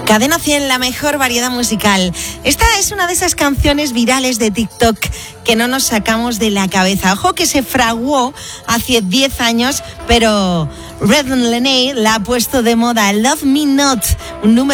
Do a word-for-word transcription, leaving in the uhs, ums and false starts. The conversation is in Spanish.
Cadena cien, la mejor variedad musical. Esta es una de esas canciones virales de TikTok que no nos sacamos de la cabeza. Ojo que se fraguó hace diez años, pero Redden Leney la ha puesto de moda. Love Me Not, un número